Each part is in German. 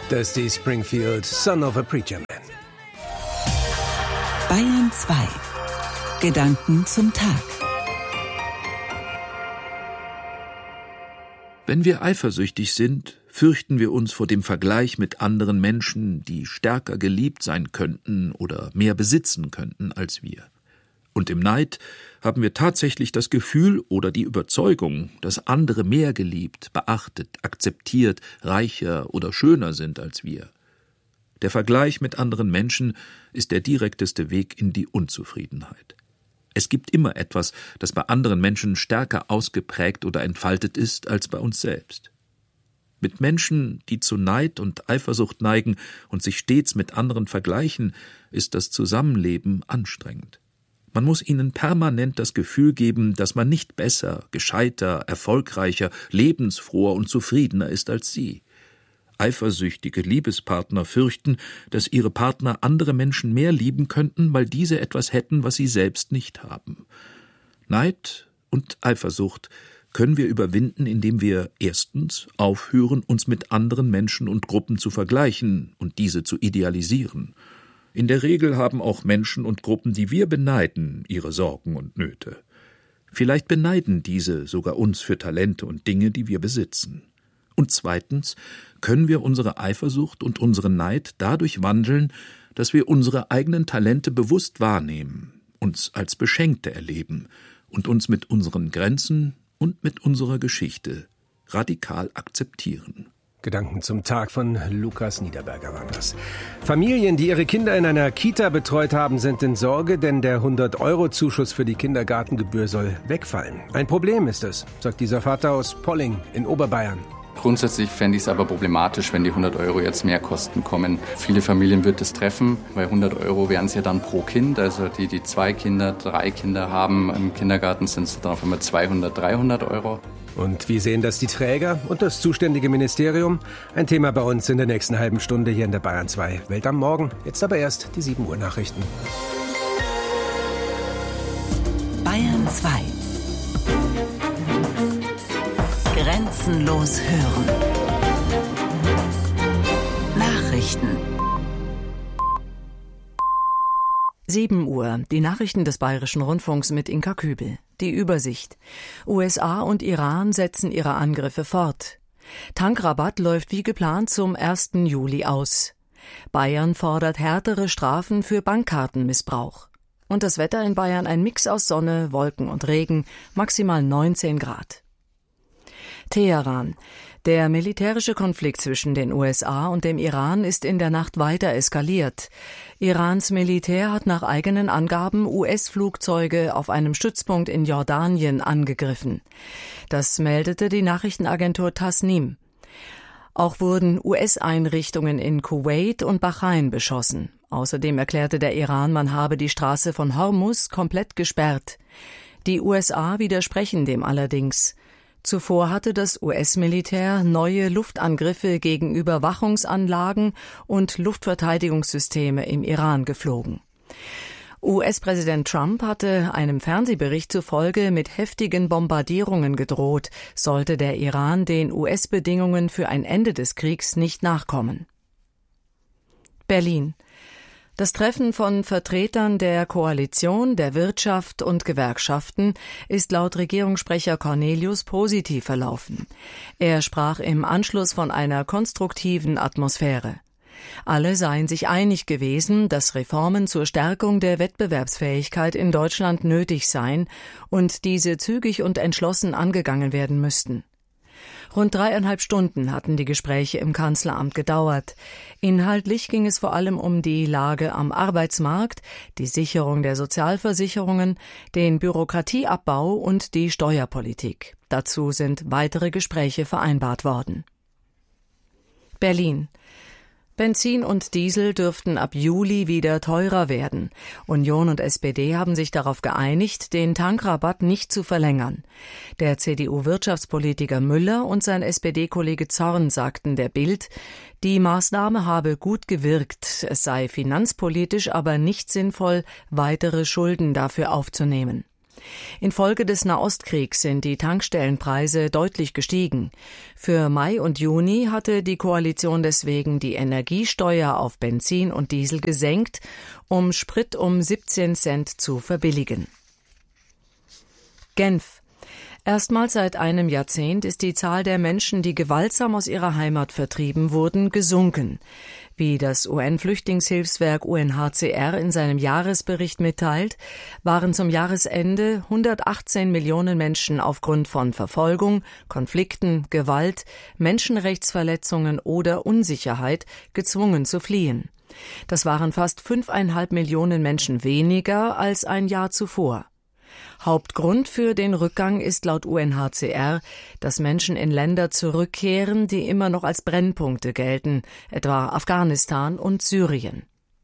Dusty Springfield, Son of a Preacher Man. Bayern 2. Gedanken zum Tag. Wenn wir eifersüchtig sind, fürchten wir uns vor dem Vergleich mit anderen Menschen, die stärker geliebt sein könnten oder mehr besitzen könnten als wir. Und im Neid haben wir tatsächlich das Gefühl oder die Überzeugung, dass andere mehr geliebt, beachtet, akzeptiert, reicher oder schöner sind als wir. Der Vergleich mit anderen Menschen ist der direkteste Weg in die Unzufriedenheit. Es gibt immer etwas, das bei anderen Menschen stärker ausgeprägt oder entfaltet ist als bei uns selbst. Mit Menschen, die zu Neid und Eifersucht neigen und sich stets mit anderen vergleichen, ist das Zusammenleben anstrengend. Man muss ihnen permanent das Gefühl geben, dass man nicht besser, gescheiter, erfolgreicher, lebensfroher und zufriedener ist als sie. Eifersüchtige Liebespartner fürchten, dass ihre Partner andere Menschen mehr lieben könnten, weil diese etwas hätten, was sie selbst nicht haben. Neid und Eifersucht können wir überwinden, indem wir erstens aufhören, uns mit anderen Menschen und Gruppen zu vergleichen und diese zu idealisieren. In der Regel haben auch Menschen und Gruppen, die wir beneiden, ihre Sorgen und Nöte. Vielleicht beneiden diese sogar uns für Talente und Dinge, die wir besitzen. Und zweitens können wir unsere Eifersucht und unseren Neid dadurch wandeln, dass wir unsere eigenen Talente bewusst wahrnehmen, uns als Beschenkte erleben und uns mit unseren Grenzen und mit unserer Geschichte radikal akzeptieren. Gedanken zum Tag von Lukas Niederberger war das. Familien, die ihre Kinder in einer Kita betreut haben, sind in Sorge, denn der 100-Euro-Zuschuss für die Kindergartengebühr soll wegfallen. Ein Problem ist es, sagt dieser Vater aus Polling in Oberbayern. Grundsätzlich fände ich es aber problematisch, wenn die 100 Euro jetzt mehr Kosten kommen. Viele Familien wird es treffen, weil 100 Euro wären es ja dann pro Kind. Also die 2 Kinder, 3 Kinder haben im Kindergarten, sind es dann auf einmal 200, 300 Euro. Und wie sehen das die Träger und das zuständige Ministerium? Ein Thema bei uns in der nächsten halben Stunde hier in der Bayern 2 Welt am Morgen. Jetzt aber erst die 7 Uhr Nachrichten. Bayern 2. Grenzenlos hören. Nachrichten. 7 Uhr. Die Nachrichten des Bayerischen Rundfunks mit Inka Kübel. Die Übersicht. USA und Iran setzen ihre Angriffe fort. Tankrabatt läuft wie geplant zum 1. Juli aus. Bayern fordert härtere Strafen für Bankkartenmissbrauch. Und das Wetter in Bayern ein Mix aus Sonne, Wolken und Regen, maximal 19 Grad. Teheran. Der militärische Konflikt zwischen den USA und dem Iran ist in der Nacht weiter eskaliert. Irans Militär hat nach eigenen Angaben US-Flugzeuge auf einem Stützpunkt in Jordanien angegriffen. Das meldete die Nachrichtenagentur Tasnim. Auch wurden US-Einrichtungen in Kuwait und Bahrain beschossen. Außerdem erklärte der Iran, man habe die Straße von Hormuz komplett gesperrt. Die USA widersprechen dem allerdings. Zuvor hatte das US-Militär neue Luftangriffe gegen Überwachungsanlagen und Luftverteidigungssysteme im Iran geflogen. US-Präsident Trump hatte einem Fernsehbericht zufolge mit heftigen Bombardierungen gedroht, sollte der Iran den US-Bedingungen für ein Ende des Kriegs nicht nachkommen. Berlin. Das Treffen von Vertretern der Koalition, der Wirtschaft und Gewerkschaften ist laut Regierungssprecher Cornelius positiv verlaufen. Er sprach im Anschluss von einer konstruktiven Atmosphäre. Alle seien sich einig gewesen, dass Reformen zur Stärkung der Wettbewerbsfähigkeit in Deutschland nötig seien und diese zügig und entschlossen angegangen werden müssten. Rund 3,5 Stunden hatten die Gespräche im Kanzleramt gedauert. Inhaltlich ging es vor allem um die Lage am Arbeitsmarkt, die Sicherung der Sozialversicherungen, den Bürokratieabbau und die Steuerpolitik. Dazu sind weitere Gespräche vereinbart worden. Berlin. Benzin und Diesel dürften ab Juli wieder teurer werden. Union und SPD haben sich darauf geeinigt, den Tankrabatt nicht zu verlängern. Der CDU-Wirtschaftspolitiker Müller und sein SPD-Kollege Zorn sagten der Bild, die Maßnahme habe gut gewirkt, es sei finanzpolitisch aber nicht sinnvoll, weitere Schulden dafür aufzunehmen. Infolge des Nahostkriegs sind die Tankstellenpreise deutlich gestiegen. Für Mai und Juni hatte die Koalition deswegen die Energiesteuer auf Benzin und Diesel gesenkt, um Sprit um 17 Cent zu verbilligen. Genf. Erstmals seit einem Jahrzehnt ist die Zahl der Menschen, die gewaltsam aus ihrer Heimat vertrieben wurden, gesunken. Wie das UN-Flüchtlingshilfswerk UNHCR in seinem Jahresbericht mitteilt, waren zum Jahresende 118 Millionen Menschen aufgrund von Verfolgung, Konflikten, Gewalt, Menschenrechtsverletzungen oder Unsicherheit gezwungen zu fliehen. Das waren fast 5,5 Millionen Menschen weniger als ein Jahr zuvor. Hauptgrund für den Rückgang ist laut UNHCR, dass Menschen in Länder zurückkehren, die immer noch als Brennpunkte gelten, etwa Afghanistan und Syrien.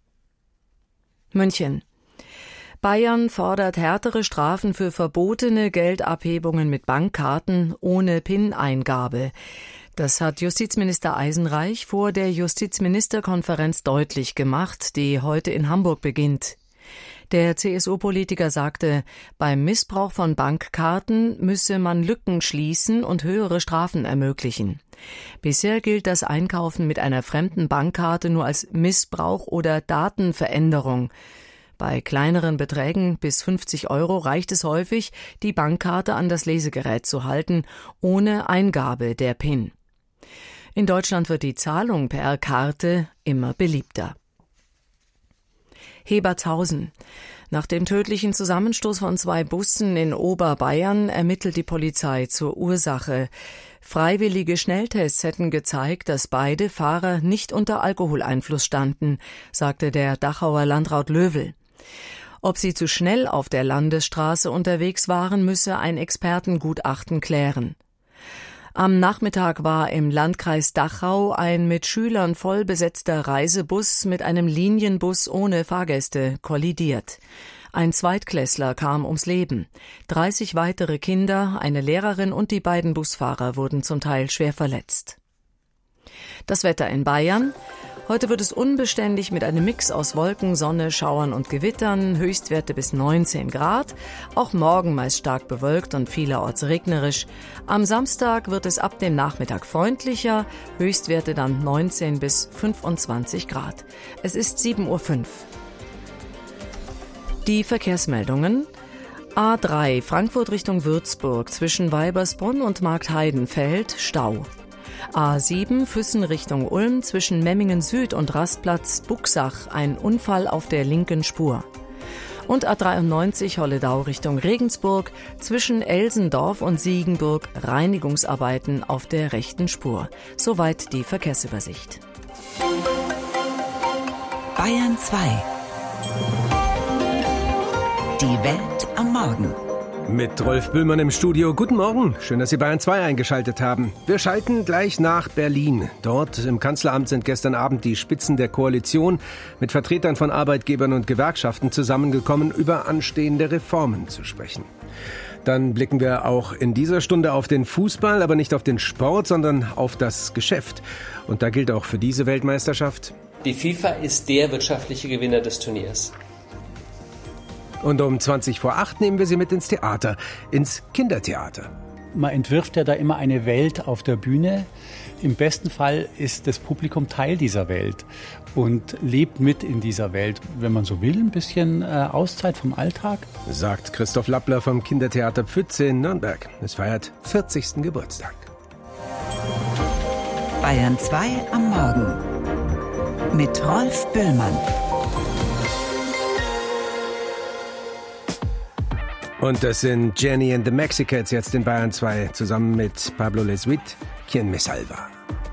München. Bayern fordert härtere Strafen für verbotene Geldabhebungen mit Bankkarten ohne PIN-Eingabe. Das hat Justizminister Eisenreich vor der Justizministerkonferenz deutlich gemacht, die heute in Hamburg beginnt. Der CSU-Politiker sagte, beim Missbrauch von Bankkarten müsse man Lücken schließen und höhere Strafen ermöglichen. Bisher gilt das Einkaufen mit einer fremden Bankkarte nur als Missbrauch oder Datenveränderung. Bei kleineren Beträgen bis 50 € reicht es häufig, die Bankkarte an das Lesegerät zu halten, ohne Eingabe der PIN. In Deutschland wird die Zahlung per Karte immer beliebter. Hebertshausen. Nach dem tödlichen Zusammenstoß von 2 Bussen in Oberbayern ermittelt die Polizei zur Ursache. Freiwillige Schnelltests hätten gezeigt, dass beide Fahrer nicht unter Alkoholeinfluss standen, sagte der Dachauer Landrat Löwel. Ob sie zu schnell auf der Landesstraße unterwegs waren, müsse ein Expertengutachten klären. Am Nachmittag war im Landkreis Dachau ein mit Schülern voll besetzter Reisebus mit einem Linienbus ohne Fahrgäste kollidiert. Ein Zweitklässler kam ums Leben. 30 weitere Kinder, eine Lehrerin und die beiden Busfahrer wurden zum Teil schwer verletzt. Das Wetter in Bayern. Heute wird es unbeständig mit einem Mix aus Wolken, Sonne, Schauern und Gewittern, Höchstwerte bis 19 Grad. Auch morgen meist stark bewölkt und vielerorts regnerisch. Am Samstag wird es ab dem Nachmittag freundlicher, Höchstwerte dann 19 bis 25 Grad. Es ist 7:05 Uhr. Die Verkehrsmeldungen. A3 Frankfurt Richtung Würzburg zwischen Weibersbrunn und Marktheidenfeld Stau. A7 Füssen Richtung Ulm zwischen Memmingen Süd und Rastplatz Buxach ein Unfall auf der linken Spur. Und A93 Holledau Richtung Regensburg zwischen Elsendorf und Siegenburg Reinigungsarbeiten auf der rechten Spur. Soweit die Verkehrsübersicht. Bayern 2. Die Welt am Morgen. Mit Rolf Böhlmann im Studio. Guten Morgen. Schön, dass Sie Bayern 2 eingeschaltet haben. Wir schalten gleich nach Berlin. Dort im Kanzleramt sind gestern Abend die Spitzen der Koalition mit Vertretern von Arbeitgebern und Gewerkschaften zusammengekommen, über anstehende Reformen zu sprechen. Dann blicken wir auch in dieser Stunde auf den Fußball, aber nicht auf den Sport, sondern auf das Geschäft. Und da gilt auch für diese Weltmeisterschaft: Die FIFA ist der wirtschaftliche Gewinner des Turniers. Und um 7:20 nehmen wir Sie mit ins Theater, ins Kindertheater. Man entwirft ja da immer eine Welt auf der Bühne. Im besten Fall ist das Publikum Teil dieser Welt und lebt mit in dieser Welt, wenn man so will, ein bisschen Auszeit vom Alltag. Sagt Christoph Lappler vom Kindertheater Pfütze in Nürnberg. Es feiert 40. Geburtstag. Bayern 2 am Morgen mit Rolf Böhlmann. Und das sind Jenny and the Mexicats jetzt in Bayern 2, zusammen mit Pablo Lesuit, Quien me salva.